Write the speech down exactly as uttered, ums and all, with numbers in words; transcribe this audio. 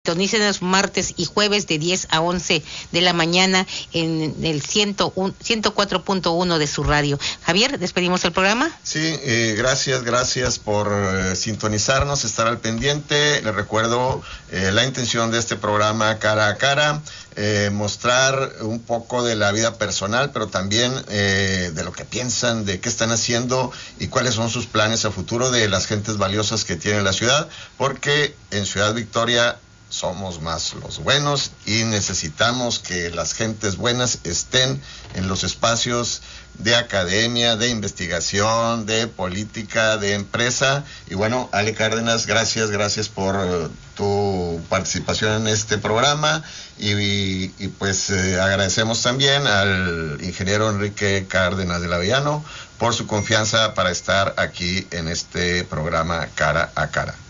Sintonícenos martes y jueves de diez a once de la mañana en el ciento cuatro punto uno de su radio. Javier, ¿despedimos el programa? Sí, eh, gracias, gracias por eh, sintonizarnos, estar al pendiente. Les recuerdo eh, la intención de este programa Cara a Cara, eh, mostrar un poco de la vida personal, pero también eh, de lo que piensan, de qué están haciendo y cuáles son sus planes a futuro de las gentes valiosas que tiene la ciudad, porque en Ciudad Victoria somos más los buenos y necesitamos que las gentes buenas estén en los espacios de academia, de investigación, de política, de empresa. Y bueno, Ale Cárdenas, gracias, gracias por uh, tu participación en este programa y, y, y pues eh, agradecemos también al ingeniero Enrique Cárdenas de Lavellano por su confianza para estar aquí en este programa Cara a Cara.